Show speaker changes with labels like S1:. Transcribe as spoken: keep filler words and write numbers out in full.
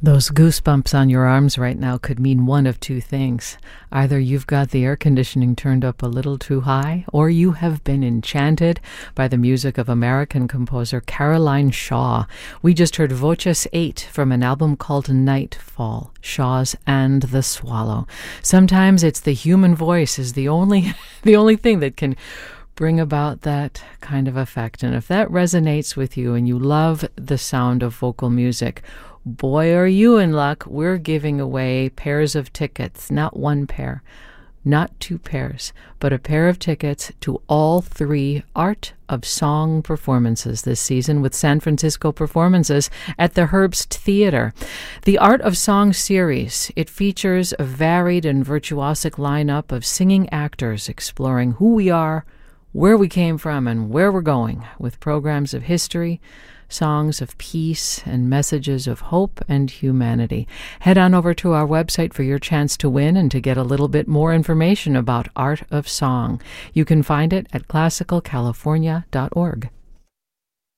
S1: Those goosebumps on your arms right now could mean one of two things. Either you've got the air conditioning turned up a little too high, or you have been enchanted by the music of American composer Caroline Shaw. We just heard Voces eight from an album called Nightfall, Shaw's And the Swallow. Sometimes it's the human voice is the only the only thing that can bring about that kind of effect. And if that resonates with you and you love the sound of vocal music, boy, are you in luck. We're giving away pairs of tickets, not one pair, not two pairs, but a pair of tickets to all three Art of Song performances this season with San Francisco Performances at the Herbst Theater. The Art of Song series, it features a varied and virtuosic lineup of singing actors exploring who we are, where we came from, and where we're going, with programs of history, songs of peace, and messages of hope and humanity. Head on over to our website for your chance to win and to get a little bit more information about Art of Song. You can find it at classical california dot org.